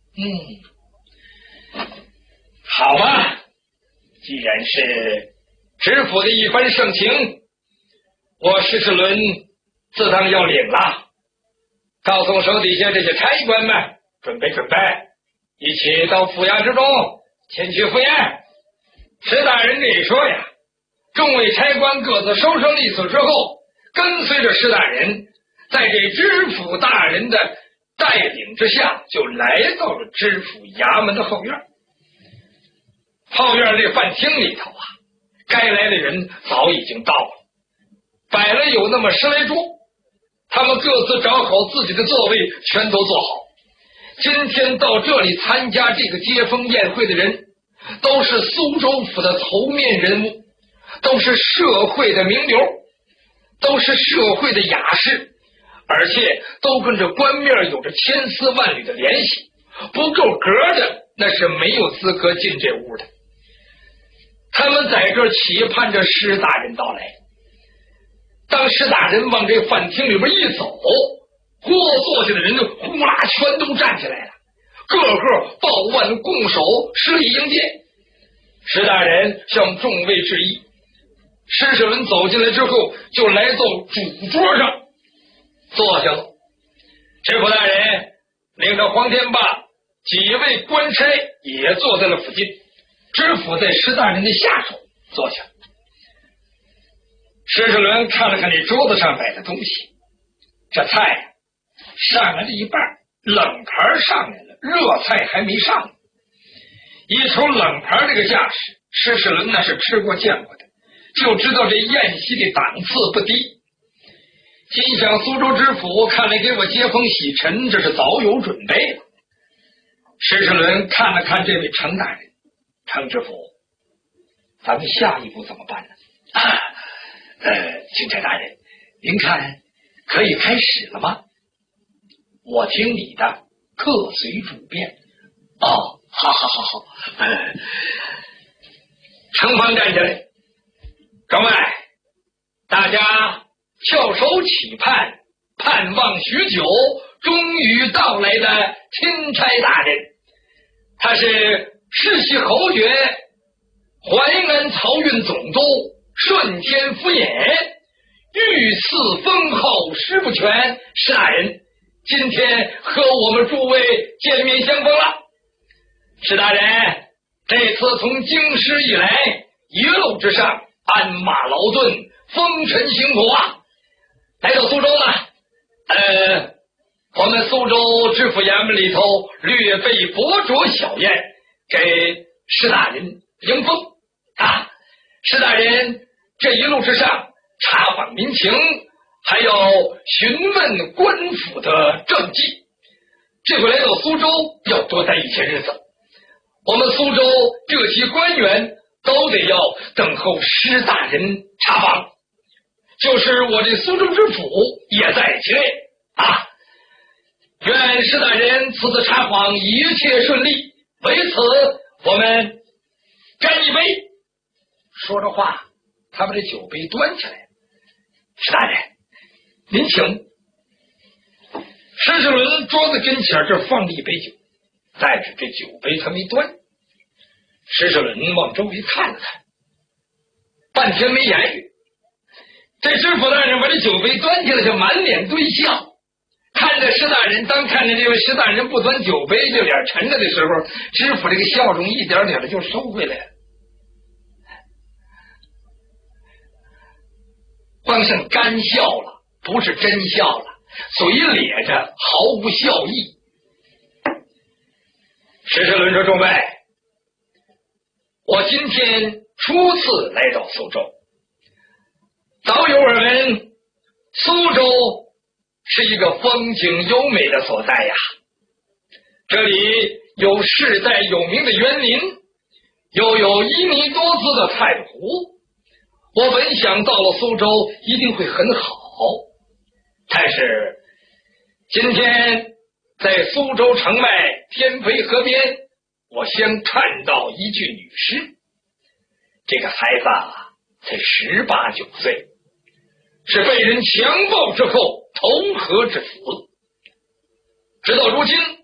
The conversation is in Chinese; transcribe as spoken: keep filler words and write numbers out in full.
嗯，好吧，既然是知府的一番盛情，我施世伦自当要领了。告诉手底下这些差官们，准备准备，一起到府衙之中前去赴宴。石大人这一说呀，众位差官各自收声立此之后，跟随着石大人，在这知府大人的带领之下，就来到了知府衙门的后院。后院这饭厅里头啊，该来的人早已经到了，摆了有那么十来桌，他们各自找好自己的座位，全都坐好。今天到这里参加这个接风宴会的人，都是苏州府的头面人物，都是社会的名流，都是社会的雅士，而且都跟着官面有着千丝万缕的联系，不够格的那是没有资格进这屋的。他们在这儿期盼着施大人到来。当施大人往这饭厅里边一走，嚯，坐下的人就呼啦全都站起来了，个个抱腕拱手施礼迎接。施大人向众位致意。施世文走进来之后，就来到主桌上坐下了。知府大人领着黄天霸几位官差也坐在了附近。知府在施大人的下手坐下。施世伦看了看这桌子上摆的东西，这菜上来了一半，冷盘上来了，热菜还没上呢。一瞅冷盘这个架势，施世伦那是吃过见过的，就知道这宴席的档次不低。心想苏州知府看来给我接风洗尘，这是早有准备了。施世伦看了看这位程大人，程知府，咱们下一步怎么办呢？啊，呃，钦差大人，您看可以开始了吗？我听你的，客随主便。哦，好好好好。呃，程方站起来，众位，大家翘首企盼，盼望许久，终于到来的钦差大人，他是世袭侯爵，淮安漕运总督，顺天府尹，御赐封后师不全。施大人今天和我们诸位见面相逢了。施大人这次从京师以来，一路之上鞍马劳顿，风尘辛苦啊，来到苏州了。呃，我们苏州知府衙门里头略备薄酌小宴，给施大人迎风啊。施大人这一路之上查访民情，还要询问官府的政绩，这回来到苏州要多待一些日子。我们苏州这些官员都得要等候施大人查访，就是我这苏州知府也在其内啊。愿施大人此次查访一切顺利，为此我们干一杯。说着话，他把这酒杯端起来。施大人您请。施世伦桌子跟前这放了一杯酒，但是这酒杯他没端。施世伦往周围看了看，半天没言语。这知府大人把这酒杯端起来，就满脸堆笑。看着施大人，当看着这位施大人不端酒杯，这脸沉着的时候，知府这个笑容一点点的就收回来了，光剩干笑了，不是真笑了，嘴咧着毫无笑意。施世伦说：“众位，我今天初次来到苏州，早有耳闻，苏州是一个风景优美的所在呀。这里有世代有名的园林，又有旖旎多姿的太湖。我本想到了苏州一定会很好，但是今天在苏州城外天肥河边，我先看到一具女尸。这个孩子啊，才十八九岁，是被人强暴之后投河致死。直到如今，